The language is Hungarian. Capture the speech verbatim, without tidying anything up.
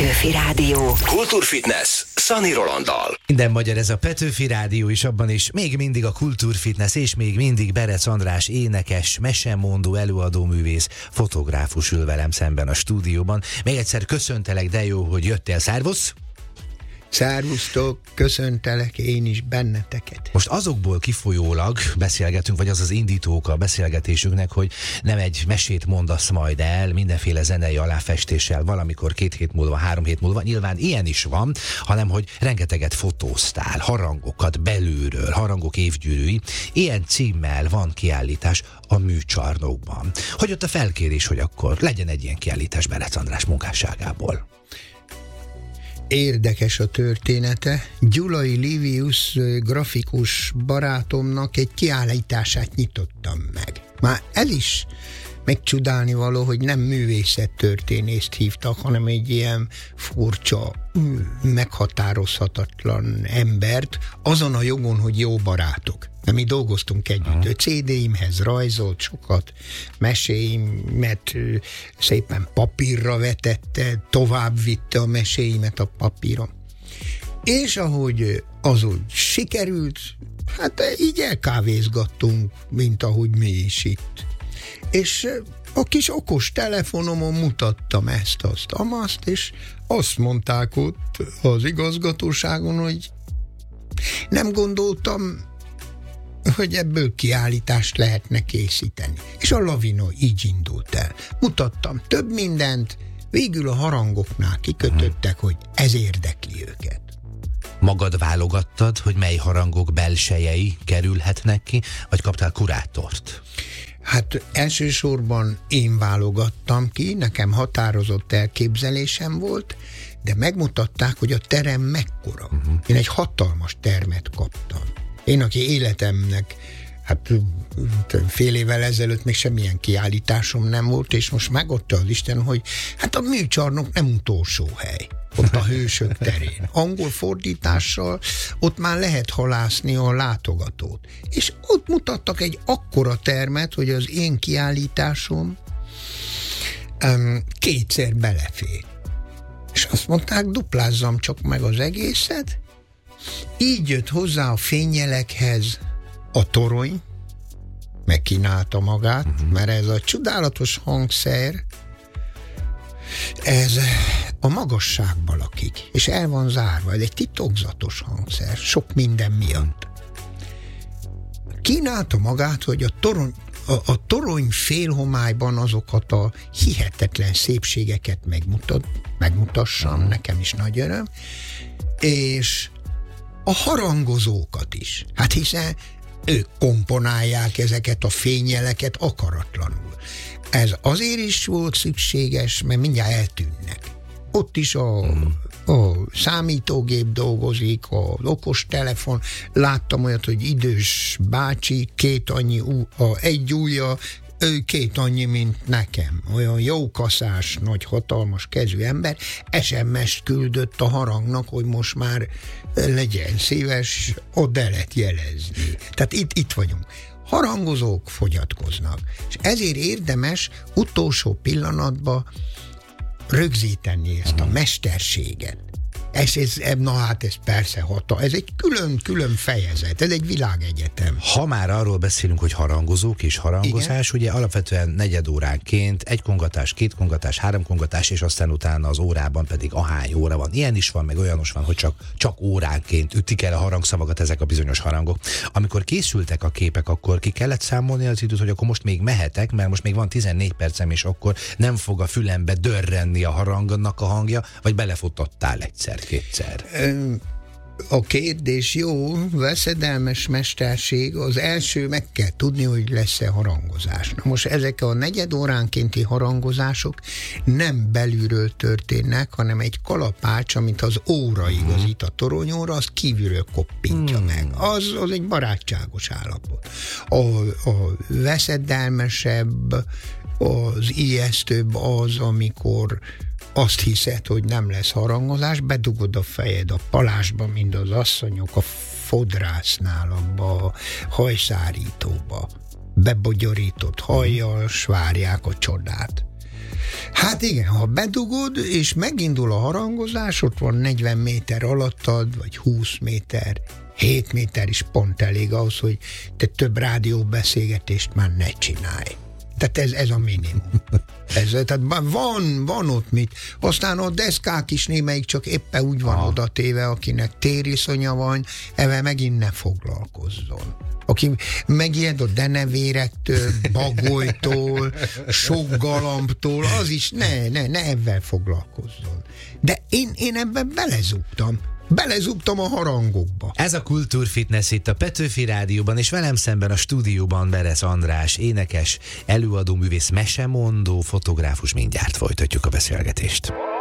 Petőfi Rádió. Kultúrfitness Szani Rolanddal. Minden magyar ez a Petőfi Rádió, és abban is még mindig a Kultúrfitness, és még mindig Berec András énekes, mesemondó, előadóművész, fotográfus ül velem szemben a stúdióban. Még egyszer köszöntelek, de jó, hogy jöttél. Szervusz! Szervusztok, köszöntelek én is benneteket. Most azokból kifolyólag beszélgetünk, vagy az az indítók a beszélgetésünknek, hogy nem egy mesét mondasz majd el mindenféle zenei aláfestéssel valamikor két hét múlva, három hét múlva, nyilván ilyen is van, hanem hogy rengeteget fotóztál, harangokat belülről, harangok évgyűrűi. Ilyen címmel van kiállítás a Műcsarnokban. Hogy ott a felkérés, hogy akkor legyen egy ilyen kiállítás Berec András munkásságából? Érdekes a története. Gyulai Livius grafikus barátomnak egy kiállítását nyitottam meg. Már ez is megcsodálni való, hogy nem művészettörténészt hívtak, hanem egy ilyen furcsa, meghatározhatatlan embert, azon a jogon, hogy jó barátok. De mi dolgoztunk együtt. Ő cé dé-imhez rajzolt sokat, meséimet szépen papírra vetette, tovább vitte a meséimet a papíron. És ahogy az úgy sikerült, hát így elkávézgattunk, mint ahogy mi is itt. És a kis okos telefonomon mutattam ezt, azt, amazt, és azt mondták ott az igazgatóságon, hogy nem gondoltam, hogy ebből kiállítást lehetne készíteni. És a lavina így indult el. Mutattam több mindent, végül a harangoknál kikötöttek, hogy ez érdekli őket. Magad válogattad, hogy mely harangok belsejei kerülhetnek ki, vagy kaptál kurátort? Hát elsősorban én válogattam ki, nekem határozott elképzelésem volt, de megmutatták, hogy a terem mekkora. Uh-huh. Én egy hatalmas termet kaptam. Én, aki életemnek, hát fél évvel ezelőtt még semmilyen kiállításom nem volt, és most megadta az Isten, hogy hát a Műcsarnok nem utolsó hely. Ott a Hősök terén. Angol fordítással ott már lehet halászni a látogatót. És ott mutattak egy akkora termet, hogy az én kiállításom um, kétszer belefér. És azt mondták, duplázzam csak meg az egészet. Így jött hozzá a fényjelekhez a torony, megkínálta magát, uh-huh. mert ez a csodálatos hangszer, ez a magasságban lakik, és el van zárva, ez egy titokzatos hangszer, sok minden miatt. Kínálta magát, hogy a torony, a, a torony félhomályban azokat a hihetetlen szépségeket megmutat, megmutassam, uh-huh. nekem is nagy öröm, és a harangozókat is. Hát hiszen ők komponálják ezeket a fényjeleket akaratlanul. Ez azért is volt szükséges, mert mindjárt eltűnnek. Ott is a, a számítógép dolgozik, az okostelefon. Láttam olyat, hogy idős bácsi, két annyi, a egy ujja, ő két annyi, mint nekem. Olyan jókaszás, nagy, hatalmas kezű ember, es em es-t küldött a harangnak, hogy most már legyen szíves, oda lehet jelezni. Tehát itt, itt vagyunk. Harangozók fogyatkoznak. És ezért érdemes utolsó pillanatban rögzíteni ezt a mesterséget. Ez, ez, na hát ez persze hata, ez egy külön-külön fejezet, ez egy világegyetem. Ha már arról beszélünk, hogy harangozók és harangozás, igen? Ugye alapvetően negyed óránként egy kongatás, két kongatás, három kongatás, és aztán utána az órában pedig ahány óra van. Ilyen is van, meg olyanos van, hogy csak, csak óránként ütik el a harangszavakat ezek a bizonyos harangok. Amikor készültek a képek, akkor ki kellett számolni az időt, hogy akkor most még mehetek, mert most még van tizennégy percem, és akkor nem fog a fülembe dörrenni a harangnak a hangja, vagy belefutottál egyszer? Kétszer. A kérdés jó, veszedelmes mesterség. Az első, meg kell tudni, hogy lesz-e harangozás. Na most ezek a negyed óránkénti harangozások nem belülről történnek, hanem egy kalapács, amit az óra igazít a toronyóra, az kívülről koppintja hmm. meg. Az, az egy barátságos állapot. A, a veszedelmesebb, az ijesztőbb az, amikor azt hiszed, hogy nem lesz harangozás, bedugod a fejed a palásba, mint az asszonyok a fodrásznál, abba a hajszárítóba. Bebogyorított hajjal, s várják a csodát. Hát igen, ha bedugod, és megindul a harangozás, ott van negyven méter alattad, vagy húsz méter, hét méter is pont elég ahhoz, hogy te több rádióbeszélgetést már ne csinálj. Tehát ez, ez a minimum. Ez, tehát van, van ott mit. Aztán a deszkák is némelyik csak éppen úgy van ah. oda téve, akinek tériszonya van, ezzel megint ne foglalkozzon. Aki megijed a denevérektől, bagolytól, sok galambtól, az is ne, ne, ne ebben foglalkozzon. De én, én ebben belezugtam. Belezugtam a harangokba. Ez a Kultúrfitness itt a Petőfi Rádióban, és velem szemben a stúdióban Beresz András, énekes, előadó művész, mesemondó, fotográfus. Mindjárt folytatjuk a beszélgetést.